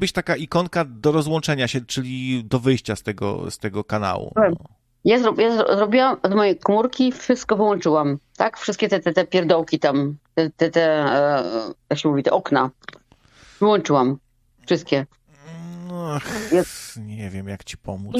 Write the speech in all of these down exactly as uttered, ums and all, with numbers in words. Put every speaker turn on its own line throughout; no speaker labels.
być taka ikonka do rozłączenia się, czyli do wyjścia z tego, z tego kanału.
No. Ja, zro, ja zro, zrobiłam z mojej komórki, wszystko wyłączyłam, tak? Wszystkie te, te, te pierdołki tam, te, te, te e, jak się mówi, te okna. Wyłączyłam. Wszystkie.
No,
Ja...
nie wiem, jak ci pomóc.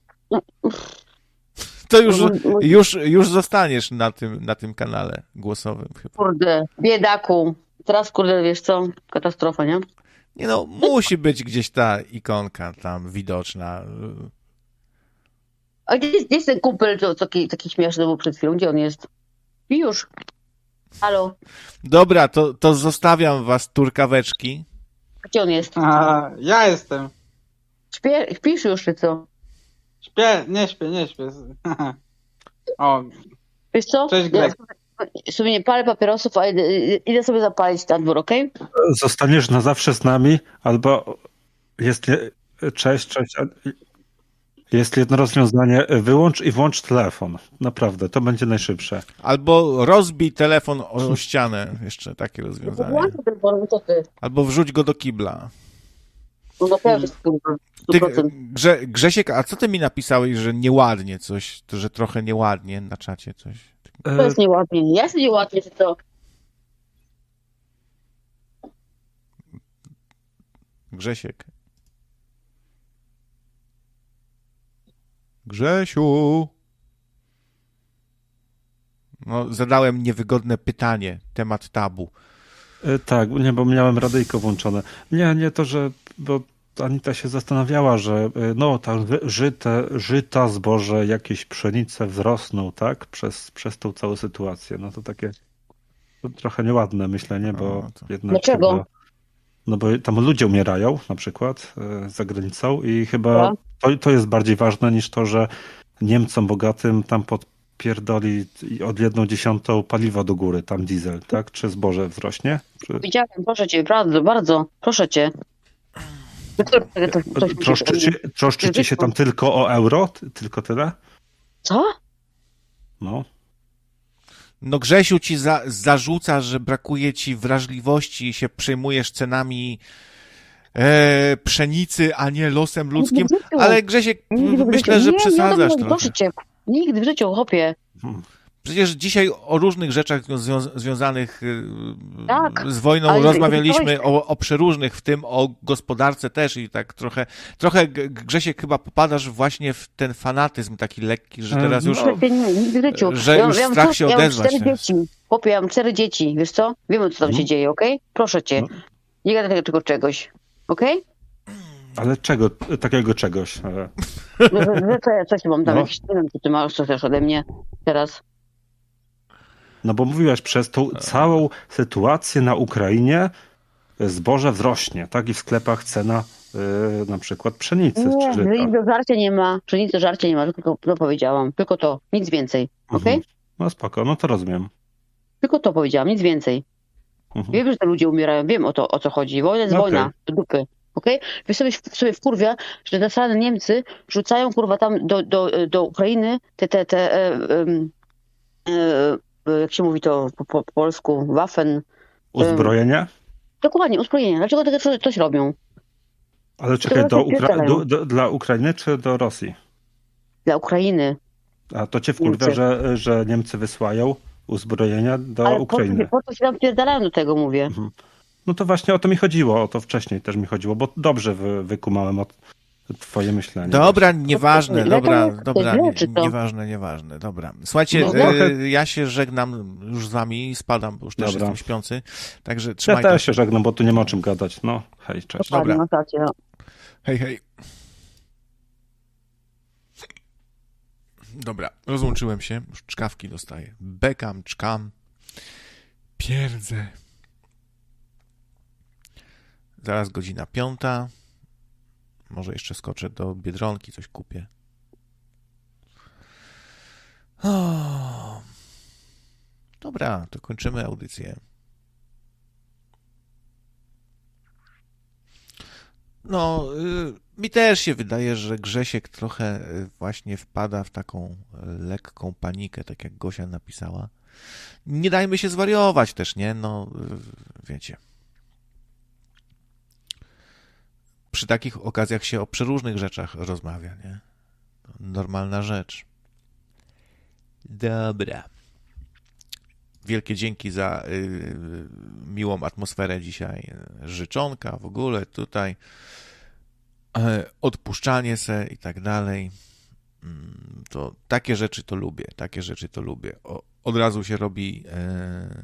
To już, już, już zostaniesz na tym, na tym kanale głosowym chyba.
Kurde, biedaku. Teraz, kurde, wiesz co? Katastrofa, nie?
Nie no, musi być gdzieś ta ikonka tam widoczna.
A gdzie jest, gdzie jest ten kumpel, co, taki, taki śmieszny był przed chwilą? Gdzie on jest? I już. Halo?
Dobra, to, to zostawiam was, turkaweczki.
Gdzie on jest?
A, ja jestem.
Śpię, śpisz już, czy co?
Śpię, nie śpię, nie śpię. O,
Wiesz co?
cześć Greg.
Ja sobie nie palę papierosów, a idę, idę sobie zapalić na dwór, okej? Okay?
Zostaniesz na zawsze z nami, albo jest... Cześć, cześć. Jest jedno rozwiązanie. Wyłącz i włącz telefon. Naprawdę, to będzie najszybsze.
Albo rozbij telefon o ścianę. Jeszcze takie rozwiązanie. Albo wrzuć go do kibla.
No na pewno
Ty, Grze, Grzesiek, a co ty mi napisałeś, że nieładnie coś, że trochę nieładnie na czacie coś?
To jest nieładnie. Ja jest nieładnie, czy to?
Grzesiek. Grzesiu. No, zadałem niewygodne pytanie, temat tabu.
Tak, nie, bo miałem radyjko włączone. Nie, nie to, że... Bo Anita się zastanawiała, że no, tam żyte, żyta, zboże, jakieś pszenice wzrosną, tak? Przez, przez tą całą sytuację. No to takie to trochę nieładne myślenie, bo o, to... jednak...
Dlaczego?
Chyba, no bo tam ludzie umierają na przykład e, za granicą i chyba to, to jest bardziej ważne niż to, że Niemcom bogatym tam podpierdoli od jedną dziesiątą paliwa do góry, tam diesel, tak? Czy zboże wzrośnie? Czy...
Widziałem, proszę cię, bardzo, bardzo, proszę cię.
Troszczycie, troszczycie się tam tylko o euro? Tylko tyle?
Co?
No.
No Grzesiu ci za, zarzuca, że brakuje ci wrażliwości i się przejmujesz cenami e, pszenicy, a nie losem ludzkim. Ale Grzesiek, myślę, że przesadzasz trochę.
Proszę cię, nigdy w życiu, chłopie.
Hmm. Przecież dzisiaj o różnych rzeczach zwią- związanych
tak,
z wojną
ale
rozmawialiśmy, o, o przeróżnych, w tym o gospodarce też i tak trochę, trochę Grzesiek chyba popadasz właśnie w ten fanatyzm taki lekki, że teraz już,
no, nie, nigdy w życiu.
że
ja,
już
ja
strach się
ja
odezwać.
Ja mam cztery dzieci. Chłopie, ja mam cztery dzieci, wiesz co? Wiemy, co tam
no.
się dzieje, okej? Okay? Proszę cię. No. Nie gadaj tego czegoś, okej? Okay?
Ale czego, takiego czegoś? Ale...
No, że co ja coś mam tam, no. Jakiś, nie wiem, co ty masz, co też ode mnie teraz.
No bo mówiłaś, przez tą całą sytuację na Ukrainie zboże wzrośnie, tak? I w sklepach cena yy, na przykład pszenicy.
Nie, nic do żarcia nie ma, pszenicy do żarcia nie ma, tylko to powiedziałam. Tylko to, nic więcej, okej? Okay?
No spoko, no to rozumiem.
Tylko to powiedziałam, nic więcej. Mhm. Wiem, że te ludzie umierają, wiem o to, o co chodzi. Wojna jest okay. Wojna, do dupy. Okej? Okay? Wy sobie, sobie wkurwia, że te same Niemcy rzucają kurwa tam do, do, do Ukrainy te, te, te e, e, e, jak się mówi to po, po polsku, Waffen.
Uzbrojenie?
E, dokładnie, uzbrojenie. Dlaczego takie coś, coś robią?
Ale czekaj, do Ukra- do, do, dla Ukrainy czy do Rosji?
Dla Ukrainy.
A to cię wkurwia, że, że Niemcy wysyłają uzbrojenia do
Ale
Ukrainy.
Po co się tam pierdalają do tego, mówię. Mhm.
No to właśnie o to mi chodziło, o to wcześniej też mi chodziło, bo dobrze wy, wykumałem od twoje myślenie.
Dobra, nieważne, dobra, dobra, nie, nieważne, nieważne, dobra. Słuchajcie, no, y, ja się żegnam już z wami, spadam, bo już też dobra. Jestem śpiący, także trzymajcie.
Ja też się żegnam, bo tu nie ma o czym gadać. No, hej, cześć.
Dobra. Hej, hej. Dobra, rozłączyłem się, już czkawki dostaję. Bekam, czkam, pierdzę. Zaraz godzina piąta. Może jeszcze skoczę do Biedronki, coś kupię. O. Dobra, to kończymy audycję. No, y, mi też się wydaje, że Grzesiek trochę właśnie wpada w taką lekką panikę, tak jak Gosia napisała. Nie dajmy się zwariować też, nie? No, y, wiecie. przy takich okazjach się o przeróżnych rzeczach rozmawia, nie? To normalna rzecz. Dobra. Wielkie dzięki za y, miłą atmosferę dzisiaj. Życzonka w ogóle tutaj. Y, odpuszczanie se i tak dalej. Y, to takie rzeczy to lubię. Takie rzeczy to lubię. O, od razu się robi y,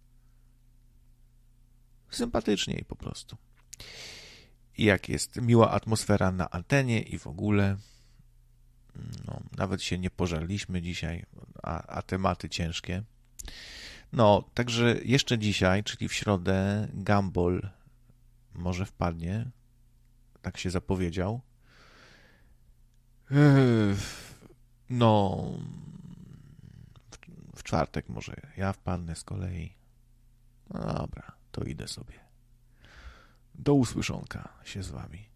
sympatyczniej po prostu. I jak jest miła atmosfera na antenie i w ogóle, no, nawet się nie pożarliśmy dzisiaj, a, a tematy ciężkie. No, także jeszcze dzisiaj, czyli w środę, Gumball może wpadnie, tak się zapowiedział. No, w, w czwartek może ja wpadnę z kolei. No dobra, to idę sobie. Do usłyszonka się z wami.